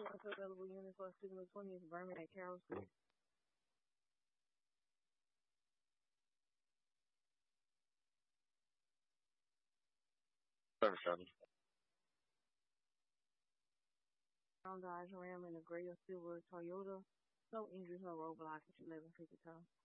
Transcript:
what's available unit for Signal 20 is Vermin at Carroll Street. Service shuttle. Dodge Ram and a gray or silver Toyota. No injuries, no roadblocks. 1152.